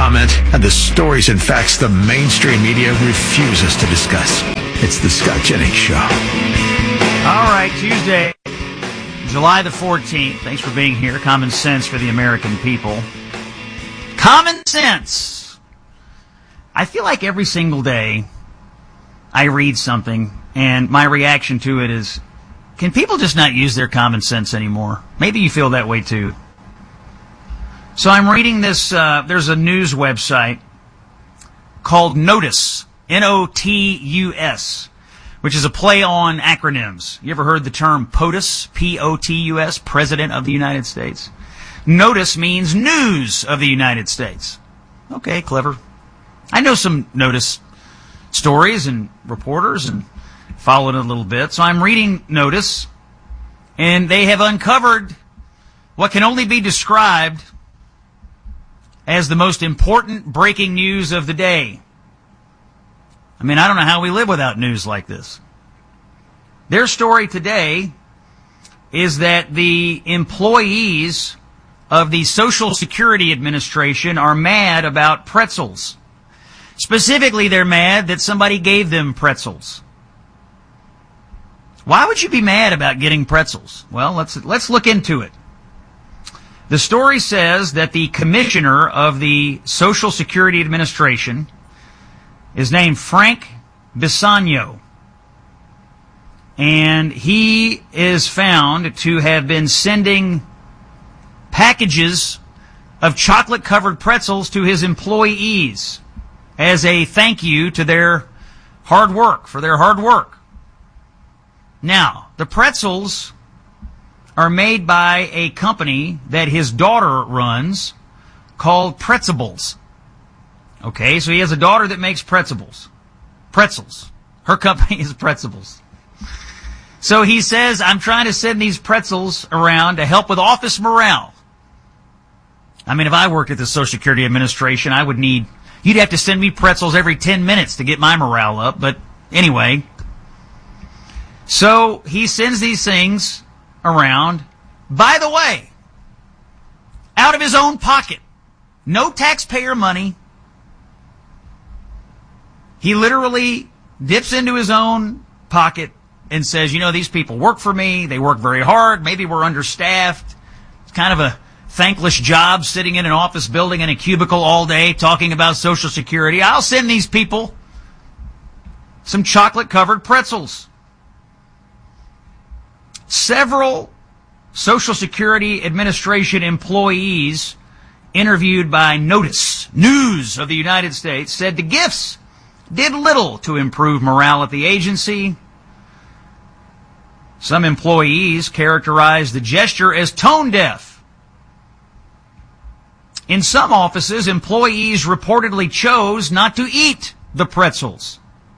comment, and the stories and facts the mainstream media refuses to discuss. It's the Scott Jennings Show. All right, Tuesday, July the 14th. Thanks for being here. Common sense for the American people. Common sense. I feel like every single day I read something, and my reaction to it is, can people just not use their common sense anymore? Maybe you feel that way too. So I'm reading this, there's a news website called Notice, N-O-T-U-S, which is a play on acronyms. You ever heard the term POTUS, P-O-T-U-S, President of the United States? Notice means News of the United States. Okay, clever. I know some Notice stories and reporters and followed it a little bit. So I'm reading Notice, and they have uncovered what can only be described as the most important breaking news of the day. I mean, I don't know how we live without news like this. Their story today is that the employees of the Social Security Administration are mad about pretzels. Specifically, they're mad that somebody gave them pretzels. Why would you be mad about getting pretzels? Well, let's look into it. The story says that the commissioner of the Social Security Administration is named Frank Bisagno, and he is found to have been sending packages of chocolate-covered pretzels to his employees as a thank you to their hard work, for their hard work. Now, the pretzels are made by a company that his daughter runs called Pretzables. Okay, so he has a daughter that makes pretzels. Her company is Pretzables. So he says, I'm trying to send these pretzels around to help with office morale. I mean, if I worked at the Social Security Administration, you'd have to send me pretzels every 10 minutes to get my morale up. But anyway, so he sends these things around, by the way, out of his own pocket. No taxpayer money. He literally dips into his own pocket and says, these people work for me. They work very hard. Maybe we're understaffed. It's kind of a thankless job sitting in an office building in a cubicle all day talking about Social Security. I'll send these people some chocolate-covered pretzels. Several Social Security Administration employees interviewed by Notice, News of the United States, said the gifts did little to improve morale at the agency. Some employees characterized the gesture as tone-deaf. In some offices, employees reportedly chose not to eat the pretzels.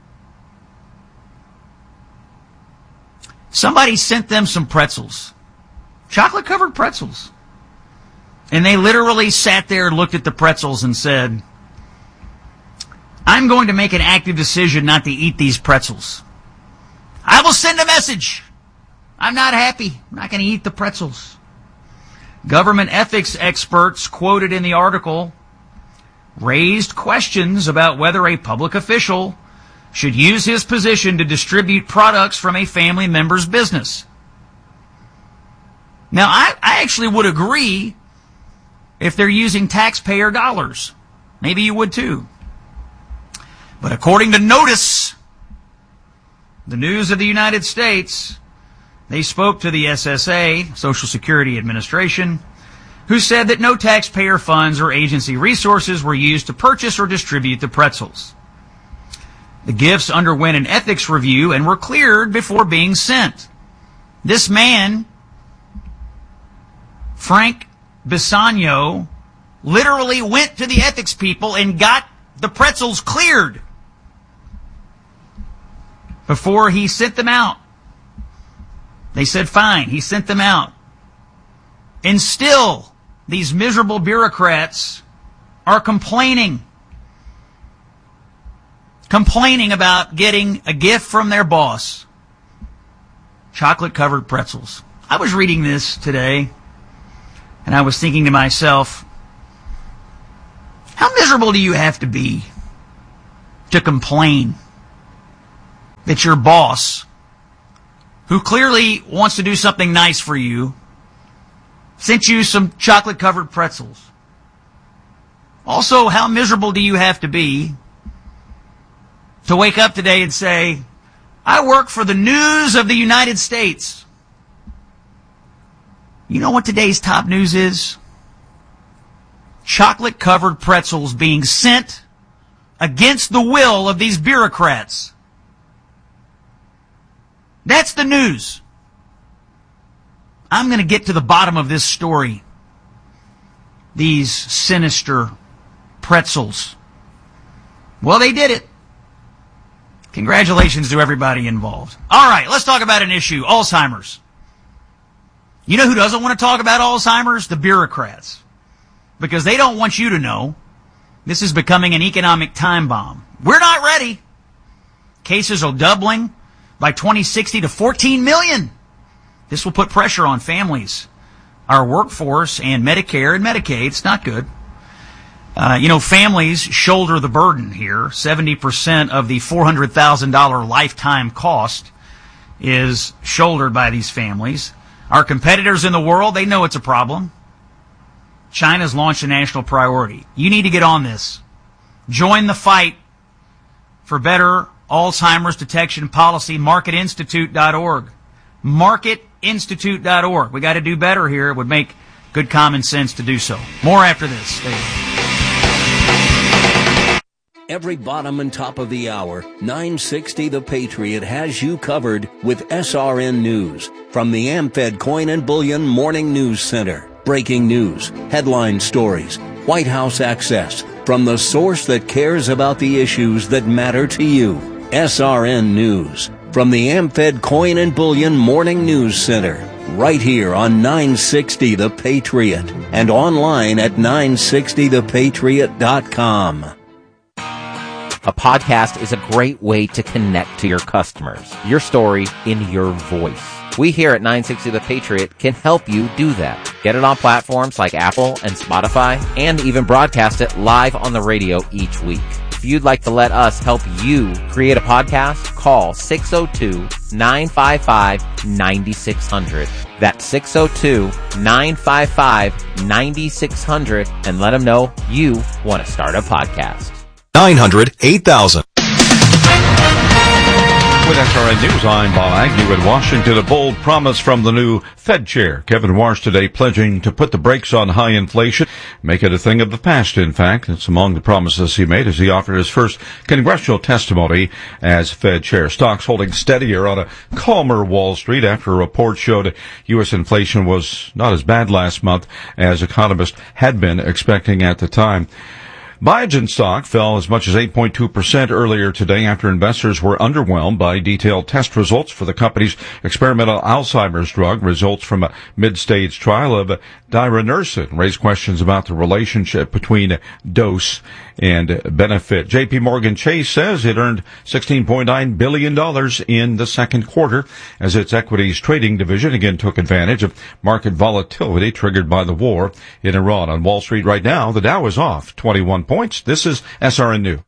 Somebody sent them some pretzels, chocolate-covered pretzels. And they literally sat there and looked at the pretzels and said, I'm going to make an active decision not to eat these pretzels. I will send a message. I'm not happy. I'm not going to eat the pretzels. Government ethics experts quoted in the article raised questions about whether a public official should use his position to distribute products from a family member's business. Now, I actually would agree if they're using taxpayer dollars. Maybe you would too. But according to Notice, the News of the United States, they spoke to the SSA, Social Security Administration, who said that no taxpayer funds or agency resources were used to purchase or distribute the pretzels. The gifts underwent an ethics review and were cleared before being sent. This man, Frank Bisagno, literally went to the ethics people and got the pretzels cleared before he sent them out. They said fine, he sent them out. And still, these miserable bureaucrats are complaining about getting a gift from their boss. Chocolate-covered pretzels. I was reading this today, and I was thinking to myself, How miserable do you have to be to complain that your boss, who clearly wants to do something nice for you, sent you some chocolate-covered pretzels? Also, how miserable do you have to be to wake up today and say, I work for the news of the United States? You know what today's top news is? Chocolate-covered pretzels being sent against the will of these bureaucrats. That's the news. I'm going to get to the bottom of this story. These sinister pretzels. Well, they did it. Congratulations to everybody involved. All right, let's talk about an issue, Alzheimer's. You know who doesn't want to talk about Alzheimer's? The bureaucrats. Because they don't want you to know this is becoming an economic time bomb. We're not ready. Cases are doubling by 2060 to 14 million. This will put pressure on families, our workforce, and Medicare and Medicaid. It's not good. Families shoulder the burden here. 70% of the $400,000 lifetime cost is shouldered by these families. Our competitors in the world, they know it's a problem. China's launched a national priority. You need to get on this. Join the fight for better Alzheimer's detection policy. MarketInstitute.org. MarketInstitute.org. We got to do better here. It would make good common sense to do so. More after this. Stay with me. Every bottom and top of the hour, 960 The Patriot has you covered with SRN News from the AmFed Coin and Bullion Morning News Center. Breaking news, headline stories, White House access, from the source that cares about the issues that matter to you. SRN News from the AmFed Coin and Bullion Morning News Center. Right here on 960 The Patriot and online at 960thepatriot.com. A podcast is a great way to connect to your customers. Your story in your voice. We here at 960 The Patriot can help you do that. Get it on platforms like Apple and Spotify, and even broadcast it live on the radio each week. If you'd like to let us help you create a podcast, call 602-955-9600. That's 602-955-9600, and let them know you want to start a podcast. 900-8000. With SRN News, I'm Bob Agnew in Washington. A bold promise from the new Fed chair, Kevin Warsh, today pledging to put the brakes on high inflation, make it a thing of the past, in fact. It's among the promises he made as he offered his first congressional testimony as Fed chair. Stocks holding steadier on a calmer Wall Street after a report showed U.S. inflation was not as bad last month as economists had been expecting at the time. Biogen stock fell as much as 8.2% earlier today after investors were underwhelmed by detailed test results for the company's experimental Alzheimer's drug. Results from a mid-stage trial of diranersen raised questions about the relationship between dose and benefit. J.P. Morgan Chase says it earned $16.9 billion in the second quarter as its equities trading division again took advantage of market volatility triggered by the war in Iran. On Wall Street right now, the Dow is off 21 points. This is SRN News.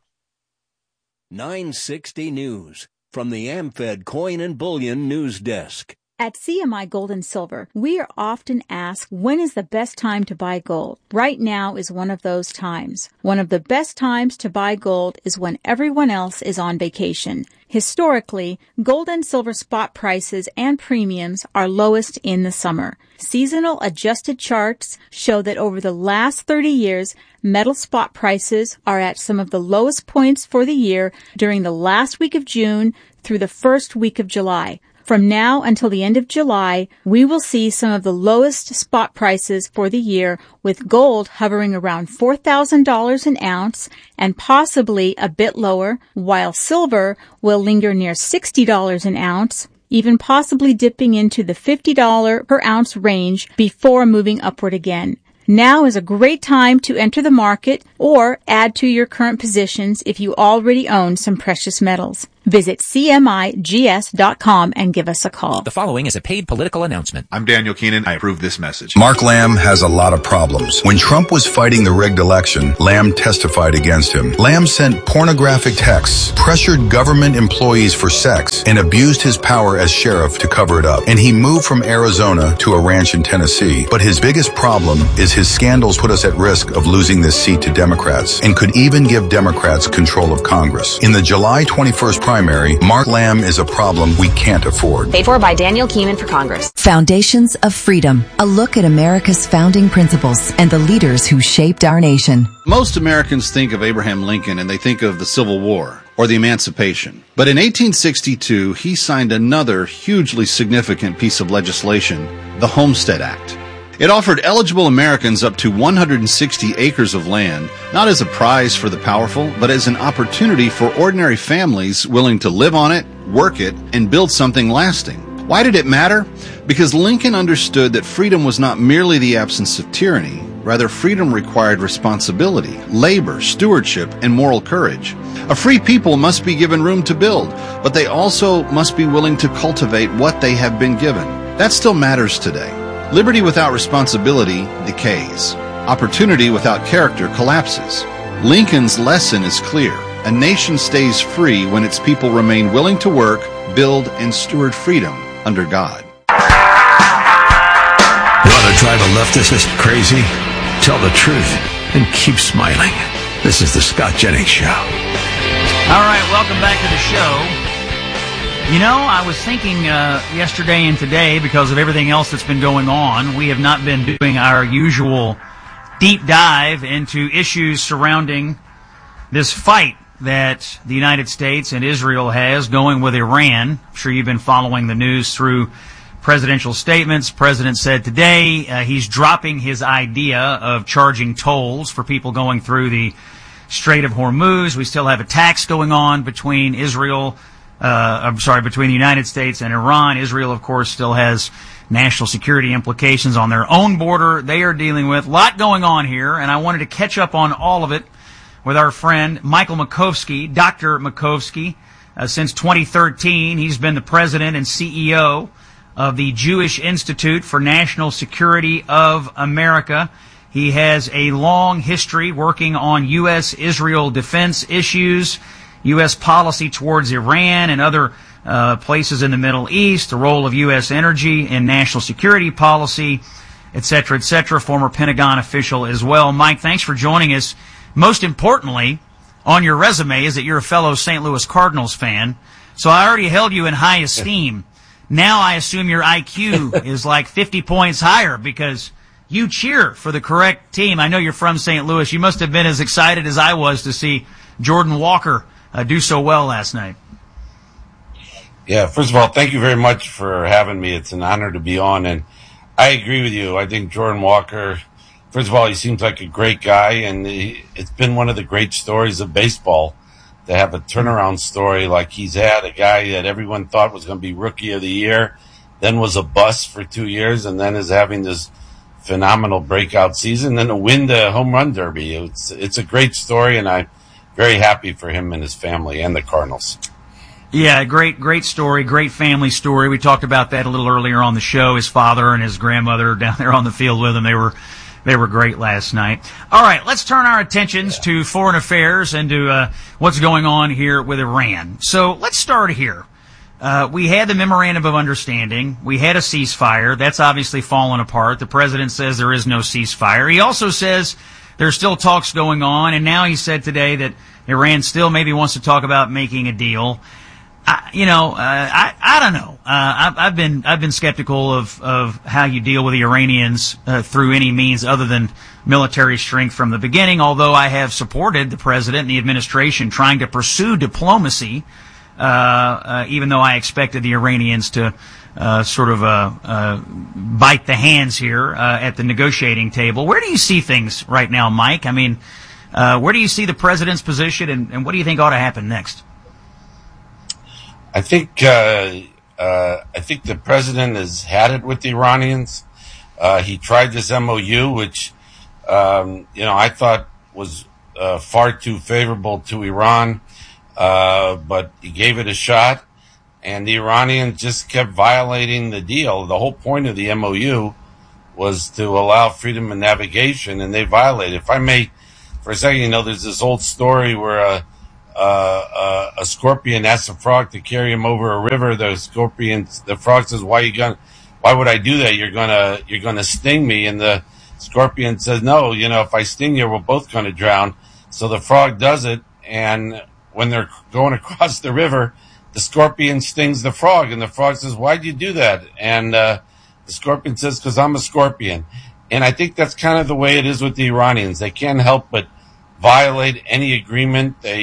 960 News from the AmFed Coin and Bullion News Desk. At CMI Gold and Silver, we are often asked, when is the best time to buy gold? Right now is one of those times. One of the best times to buy gold is when everyone else is on vacation. Historically, gold and silver spot prices and premiums are lowest in the summer. Seasonal adjusted charts show that over the last 30 years, metal spot prices are at some of the lowest points for the year during the last week of June through the first week of July. From now until the end of July, we will see some of the lowest spot prices for the year, with gold hovering around $4,000 an ounce and possibly a bit lower, while silver will linger near $60 an ounce, even possibly dipping into the $50 per ounce range before moving upward again. Now is a great time to enter the market or add to your current positions if you already own some precious metals. Visit cmigs.com and give us a call. The following is a paid political announcement. I'm Daniel Keenan. I approve this message. Mark Lamb has a lot of problems. When Trump was fighting the rigged election, Lamb testified against him. Lamb sent pornographic texts, pressured government employees for sex, and abused his power as sheriff to cover it up. And he moved from Arizona to a ranch in Tennessee. But his biggest problem is his scandals put us at risk of losing this seat to Democrats and could even give Democrats control of Congress. In the July 21st primary, Mark Lamb is a problem we can't afford. Paid for by Daniel Keenan for Congress. Foundations of Freedom, a look at America's founding principles and the leaders who shaped our nation. Most Americans think of Abraham Lincoln and they think of the Civil War or the Emancipation. But in 1862, he signed another hugely significant piece of legislation, the Homestead Act. It offered eligible Americans up to 160 acres of land, not as a prize for the powerful, but as an opportunity for ordinary families willing to live on it, work it, and build something lasting. Why did it matter? Because Lincoln understood that freedom was not merely the absence of tyranny. Rather, freedom required responsibility, labor, stewardship, and moral courage. A free people must be given room to build, but they also must be willing to cultivate what they have been given. That still matters today. Liberty without responsibility decays. Opportunity without character collapses. Lincoln's lesson is clear. A nation stays free when its people remain willing to work, build, and steward freedom under God. Want to drive a leftist crazy? Tell the truth and keep smiling. This is the Scott Jennings Show. All right, welcome back to the show. You know, I was thinking yesterday and today, because of everything else that's been going on, we have not been doing our usual deep dive into issues surrounding this fight that the United States and Israel has going with Iran. I'm sure you've been following the news through presidential statements. The president said today he's dropping his idea of charging tolls for people going through the Strait of Hormuz. We still have a tax going on between between the United States and Iran. Israel, of course, still has national security implications on their own border they are dealing with. A lot going on here, and I wanted to catch up on all of it with our friend Michael Makovsky, Dr. Makovsky. Since 2013, he's been the president and CEO of the Jewish Institute for National Security of America. He has a long history working on U.S.-Israel defense issues, U.S. policy towards Iran and other places in the Middle East, the role of U.S. energy in national security policy, et cetera, former Pentagon official as well. Mike, thanks for joining us. Most importantly, on your resume is that you're a fellow St. Louis Cardinals fan, so I already held you in high esteem. Now I assume your IQ is like 50 points higher because you cheer for the correct team. I know you're from St. Louis. You must have been as excited as I was to see Jordan Walker do so well last night. Yeah, first of all, thank you very much for having me. It's an honor to be on, and I agree with you. I think Jordan Walker, first of all, he seems like a great guy, and it's been one of the great stories of baseball to have a turnaround story like he's had, a guy that everyone thought was going to be Rookie of the Year, then was a bust for 2 years, and then is having this phenomenal breakout season, then to win the home run derby. It's a great story, and I'm very happy for him and his family and the Cardinals. Yeah, great story, great family story. We talked about that a little earlier on the show. His father and his grandmother down there on the field with him. They were great last night. All right, let's turn our attentions to foreign affairs and to what's going on here with Iran. So let's start here. We had the memorandum of understanding. We had a ceasefire. That's obviously fallen apart. The president says there is no ceasefire. He also says there's still talks going on, and now he said today that Iran still maybe wants to talk about making a deal. I don't know. I've been skeptical of how you deal with the Iranians through any means other than military strength from the beginning, although I have supported the president and the administration trying to pursue diplomacy, even though I expected the Iranians to bite the hands here at the negotiating table. Where do you see things right now, Mike? I mean, where do you see the president's position, and what do you think ought to happen next? I think the president has had it with the Iranians. He tried this MOU, which I thought was far too favorable to Iran. but he gave it a shot, and the Iranians just kept violating the deal. The whole point of the MOU was to allow freedom of navigation, and they violated. If I may, for a second, there's this old story where a scorpion asks a frog to carry him over a river. The frog says, "Why would I do that? You're gonna sting me." And the scorpion says, "No, if I sting you, we're both gonna drown." So the frog does it, and when they're going across the river, the scorpion stings the frog, and the frog says, "Why'd you do that?" And the scorpion says, "'Cause I'm a scorpion." And I think that's kind of the way it is with the Iranians. They can't help but violate any agreement. They